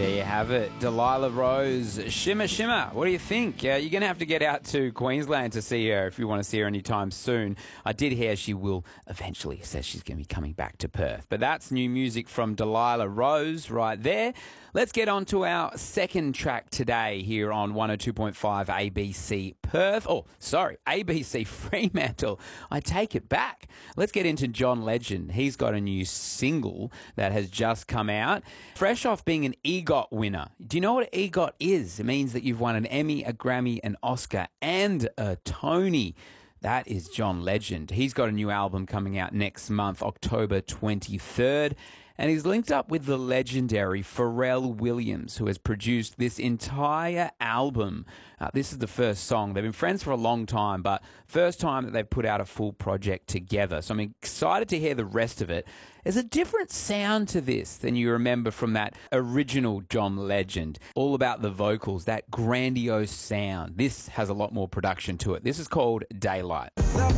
There you have it. Delilah Rose, Shimmer Shimmer. What do you think? You're going to have to get out to Queensland to see her if you want to see her anytime soon. I did hear she will eventually, says she's going to be coming back to Perth. But that's new music from Delilah Rose right there. Let's get on to our second track today here on 102.5 ABC Perth. Oh, sorry, ABC Fremantle. I take it back. Let's get into John Legend. He's got a new single that has just come out. Fresh off being an EGOT winner. Do you know what EGOT is? It means that you've won an Emmy, a Grammy, an Oscar, and a Tony. That is John Legend. He's got a new album coming out next month, October 23rd. And he's linked up with the legendary Pharrell Williams, who has produced this entire album. This is the first song. They've been friends for a long time, but first time that they've put out a full project together. So I'm excited to hear the rest of it. There's a different sound to this than you remember from that original John Legend. All about the vocals, that grandiose sound. This has a lot more production to it. This is called Daylight.